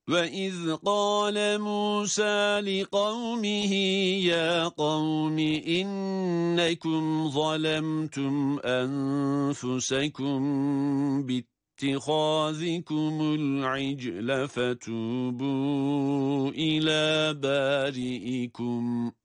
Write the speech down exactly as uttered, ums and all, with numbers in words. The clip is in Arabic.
وَإِذْ قَالَ مُوسَى لِقَوْمِهِ يَا قَوْمِ إِنَّكُمْ ظَلَمْتُمْ أَنفُسَكُمْ بِاتِّخَاذِكُمُ الْعِجْلَ فَتُوبُوا إِلَى بَارِئِكُمْ